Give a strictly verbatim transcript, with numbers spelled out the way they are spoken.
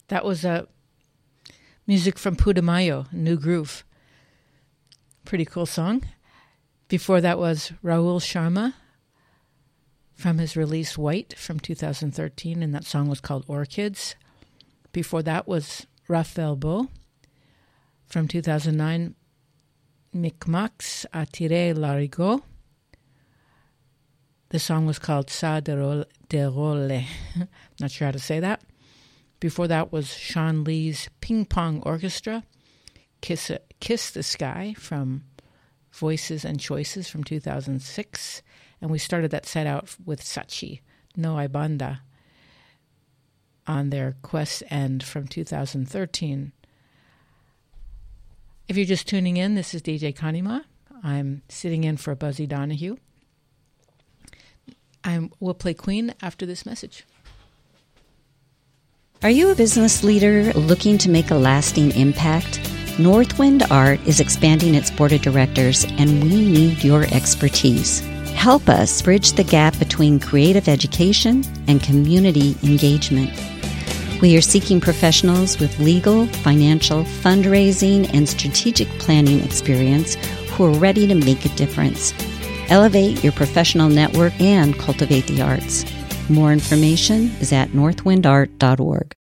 That was uh, music from Putumayo, New Groove. Pretty cool song. Before that was Rahul Sharma from his release White from two thousand thirteen, and that song was called Orchids. Before that was Raphael Beau from two thousand nine, Micmacs a tirer l'arigot. The song was called Sa de Role. Not sure how to say that. Before that was Sean Lee's Ping Pong Orchestra, Kiss, Kiss the Sky from Voices and Choices from two thousand six. And we started that set out with Sachi, No Hay Banda, on their Quest End from two thousand thirteen. If you're just tuning in, this is D J Kanima. I'm sitting in for Buzzy Donahue. I will play Queen after this message. Are you a business leader looking to make a lasting impact? Northwind Art is expanding its board of directors, and we need your expertise. Help us bridge the gap between creative education and community engagement. We are seeking professionals with legal, financial, fundraising, and strategic planning experience who are ready to make a difference. Elevate your professional network and cultivate the arts. More information is at northwind art dot org.